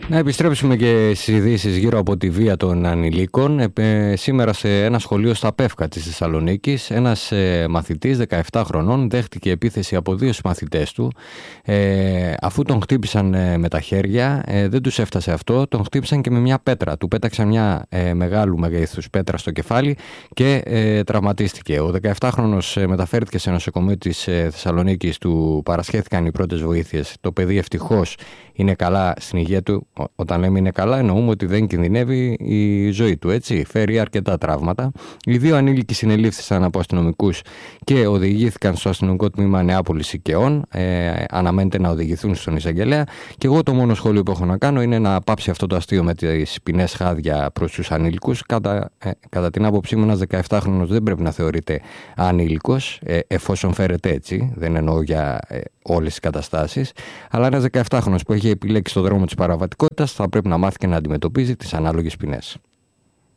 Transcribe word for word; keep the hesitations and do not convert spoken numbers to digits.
Να επιστρέψουμε και στις ειδήσεις γύρω από τη βία των ανηλίκων. Ε, σήμερα σε ένα σχολείο στα Πεύκα της Θεσσαλονίκης, ένας ε, μαθητής δεκαεπτά χρονών δέχτηκε επίθεση από δύο συμμαθητές του. Ε, αφού τον χτύπησαν ε, με τα χέρια, ε, δεν τους έφτασε αυτό, τον χτύπησαν και με μια πέτρα. Του πέταξαν μια ε, μεγάλου μεγέθους πέτρα στο κεφάλι και ε, τραυματίστηκε. Ο δεκαεπτάχρονος ε, μεταφέρθηκε σε νοσοκομείο της ε, Θεσσαλονίκης, του παρασχέθηκαν οι πρώτες βοήθειες. Το παιδί ευτυχώς είναι καλά στην υγεία του. Όταν λέμε είναι καλά, εννοούμε ότι δεν κινδυνεύει η ζωή του, έτσι. Φέρει αρκετά τραύματα. Οι δύο ανήλικοι συνελήφθησαν από αστυνομικούς και οδηγήθηκαν στο αστυνομικό τμήμα Νεάπολης Οικαιών. Ε, αναμένεται να οδηγηθούν στον εισαγγελέα. Και εγώ το μόνο σχόλιο που έχω να κάνω είναι να πάψει αυτό το αστείο με τις ποινές χάδια προς τους ανήλικους. Κατά, ε, κατά την άποψή μου, ένας δεκαεπτάχρονος δεν πρέπει να θεωρείται ανήλικος, ε, εφόσον φέρεται έτσι. Δεν εννοώ για ε, όλες τις καταστάσεις. Αλλά ένας δεκαεπτάχρονος που έχει επιλέξει το δρόμο της παραβατικότητας θα πρέπει να μάθει και να αντιμετωπίζει τις ανάλογες ποινές.